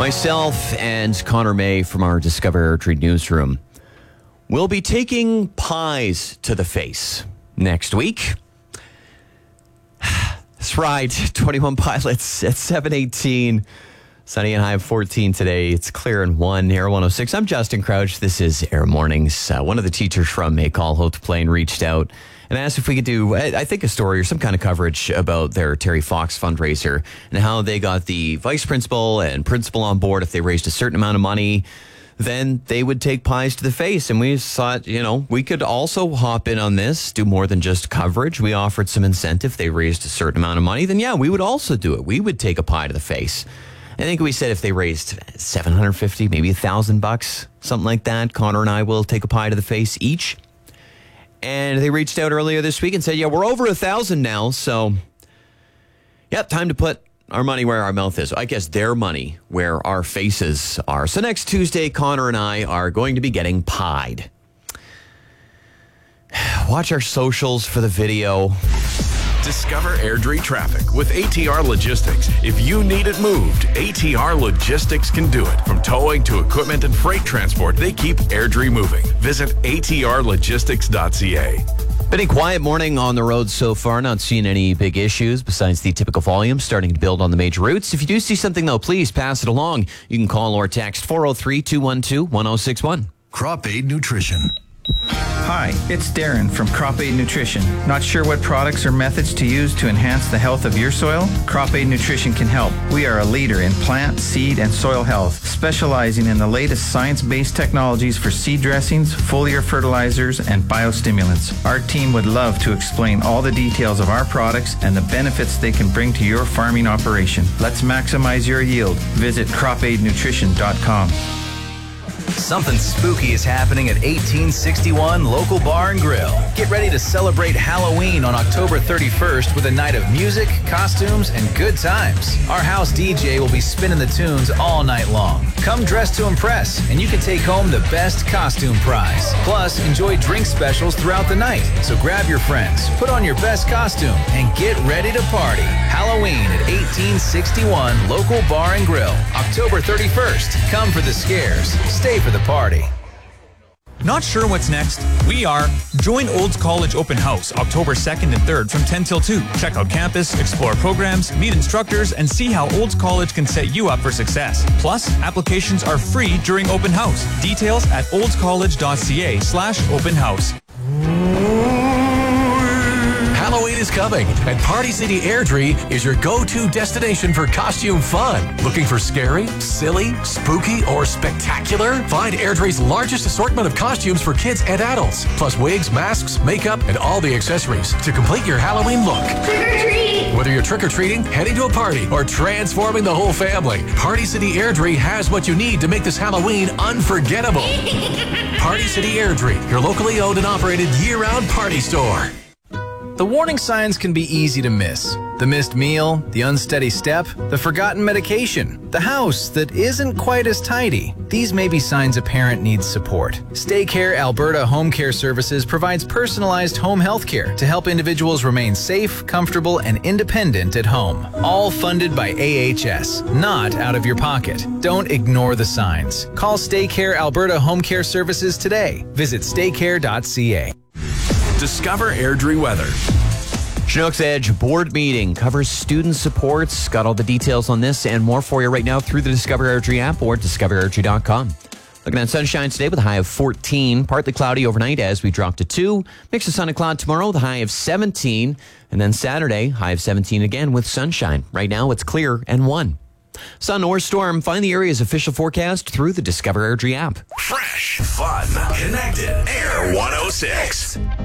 Myself and Connor May from our Discover Airdrie newsroom will be taking pies to the face next week. That's right, 21 Pilots at 7:18. Sunny and high of 14 today. It's clear and 1, Air 106. I'm Justin Crouch. This is Air Mornings. One of the teachers from Maycall Hope to Plain reached out and asked if we could do, I think, a story or some kind of coverage about their Terry Fox fundraiser and how they got the vice principal and principal on board. If they raised a certain amount of money, then they would take pies to the face. And we thought, we could also hop in on this, do more than just coverage. We offered some incentive. They raised a certain amount of money, then yeah, we would also do it. We would take a pie to the face. I think we said if they raised $750, maybe $1,000, something like that, Connor and I will take a pie to the face each. And they reached out earlier this week and said, yeah, we're over 1,000 now. So, yeah, time to put our money where our mouth is. I guess their money where our faces are. So next Tuesday, Connor and I are going to be getting pied. Watch our socials for the video. Discover Airdrie traffic with ATR Logistics. If you need it moved, ATR Logistics can do it. From towing to equipment and freight transport, they keep Airdrie moving. Visit atrlogistics.ca. Been a quiet morning on the road so far. Not seeing any big issues besides the typical volume starting to build on the major routes. If you do see something, though, please pass it along. You can call or text 403-212-1061. Crop Aid Nutrition. Hi, it's Darren from Crop Aid Nutrition. Not sure what products or methods to use to enhance the health of your soil? Crop Aid Nutrition can help. We are a leader in plant, seed, and soil health, specializing in the latest science-based technologies for seed dressings, foliar fertilizers, and biostimulants. Our team would love to explain all the details of our products and the benefits they can bring to your farming operation. Let's maximize your yield. Visit cropaidnutrition.com. Something spooky is happening at 1861 Local Bar and Grill. Get ready to celebrate Halloween on October 31st with a night of music, costumes, and good times. Our house DJ will be spinning the tunes all night long. Come dressed to impress, and you can take home the best costume prize. Plus, enjoy drink specials throughout the night. So grab your friends, put on your best costume, and get ready to party. Halloween at 1861 Local Bar and Grill, October 31st. Come for the scares. Stay for the party. Not sure what's next? We are. Join Olds College Open House October 2nd and 3rd from 10 till 2. Check out campus, explore programs, meet instructors, and see how Olds College can set you up for success. Plus, applications are free during open house. Details at oldscollege.ca/open house. Halloween is coming, and Party City Airdrie is your go-to destination for costume fun. Looking for scary, silly, spooky, or spectacular? Find Airdrie's largest assortment of costumes for kids and adults, plus wigs, masks, makeup, and all the accessories to complete your Halloween look. Trick-or-treat! Whether you're trick-or-treating, heading to a party, or transforming the whole family, Party City Airdrie has what you need to make this Halloween unforgettable. Party City Airdrie, your locally owned and operated year-round party store. The warning signs can be easy to miss. The missed meal, the unsteady step, the forgotten medication, the house that isn't quite as tidy. These may be signs a parent needs support. StayCare Alberta Home Care Services provides personalized home health care to help individuals remain safe, comfortable, and independent at home. All funded by AHS, not out of your pocket. Don't ignore the signs. Call StayCare Alberta Home Care Services today. Visit staycare.ca. Discover Airdrie weather. Chinook's Edge board meeting covers student supports. Got all the details on this and more for you right now through the Discover Airdrie app or discoverairdrie.com. Looking at sunshine today with a high of 14. Partly cloudy overnight as we drop to 2. Mix of sun and cloud tomorrow with a high of 17. And then Saturday, high of 17 again with sunshine. Right now it's clear and 1. Sun or storm, find the area's official forecast through the Discover Airdrie app. Fresh, fun, connected. Air 106.